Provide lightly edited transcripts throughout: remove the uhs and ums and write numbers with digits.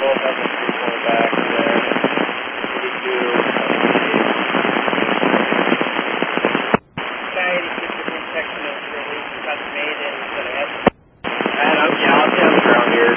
both of them 3-4 back there. 82. Guy 86 section of release got made in the head. And I'll be on the ground here.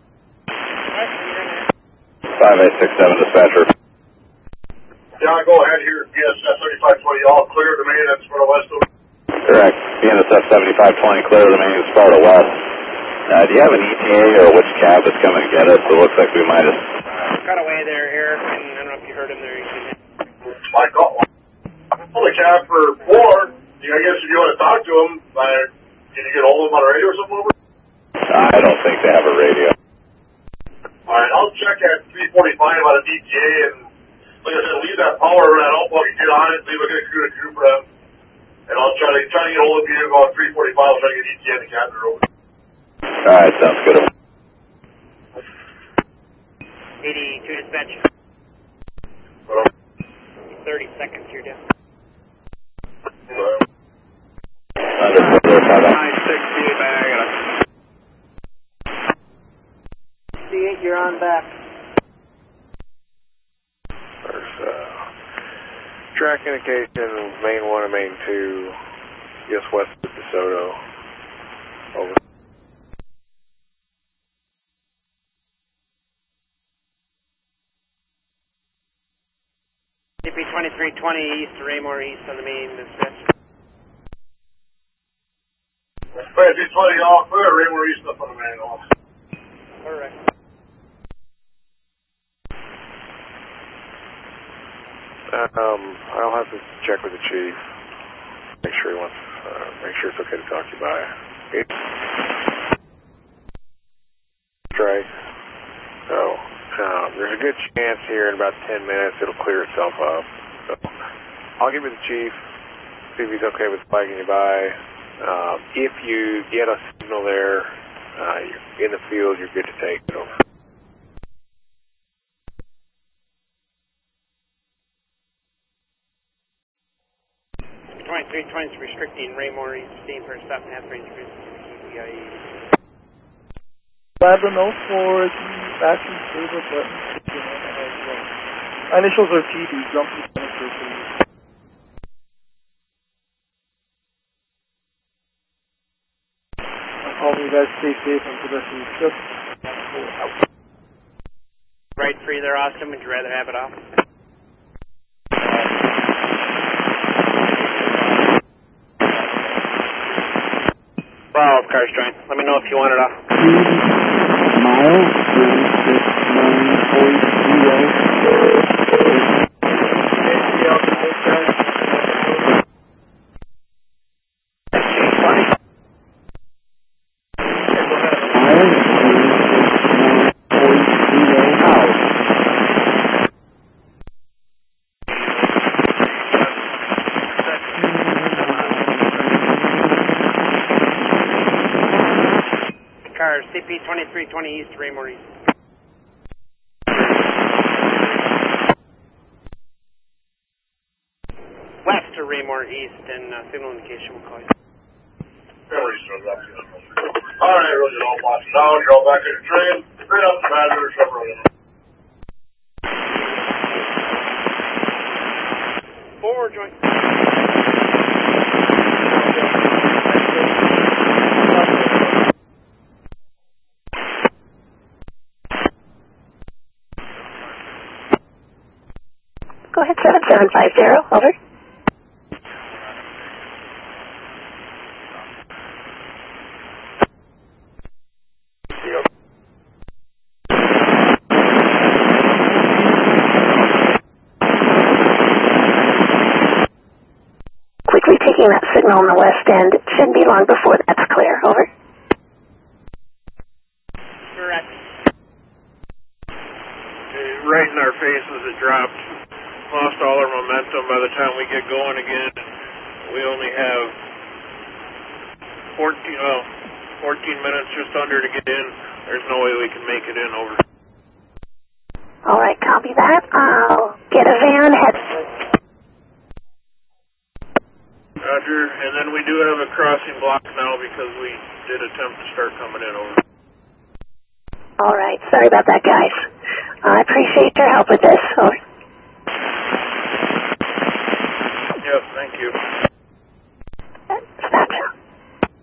5867 dispatcher. Yeah, go ahead here. BSF 7520, all clear the main that's for the west of. Correct. BNSF 7520, clear the main Sparta West. Do you have an ETA or which cab that's coming to get us? It looks like we might have... Got away there, Eric, and I don't know if you heard him there. I got one. Only cab for 4. I guess if you want to talk to him, can you get hold of him on the radio or something over? I don't think they have a radio. Alright, I'll check at 345 on a DTA, and like I said, leave that power or that outplug and get on it, leave a good crew for them. And I'll try to get hold of you about 345, I'll try to get ETA and the captain over. Alright, sounds good. 82 dispatch. 30 seconds, you're down. Understood, 960 bag. 68, you're on back. There's track indication, main 1 and main 2, just west of DeSoto. Over. CP 2320 east to Raymore east on the main dispatch. 2320, all clear, Raymore east up on the main off. Correct. I'll have to check with the chief. Make sure he wants. Make sure it's okay to talk to you by. Right. So there's a good chance here in about 10 minutes it'll clear itself up. So I'll give it to the chief. See if he's okay with flagging you by. If you get a signal there, you're in the field, you're good to take it over. CP 2320 is restricting Raymore east, steam for stop and half range of KPIE. I don't know for the action server button. My initials are TD, jump to penetration. All you guys stay safe and progressing just out. Right free there, Austin. Would you rather have it off? Well, cars join. Let me know if you want it off. Miles, Cars, CP 2320 east, Raymore east. West to Raymore east, and signal indication will call you. Alright, Roger, all watching down, you're all back in the train. Straight up the battery, Chevrolet. Forward joint. Go ahead, 7750, over. Quickly taking that signal on the west end. It shouldn't be long before that's clear, over. Correct. Right in our faces, it dropped. Lost all our momentum by the time we get going again. We only have 14 minutes just under to get in. There's no way we can make it in, over. All right, copy that. I'll get a van, head. Roger, and then we do have a crossing block now because we did attempt to start coming in, over. All right, sorry about that, guys. I appreciate your help with this. Over. Yes, thank you.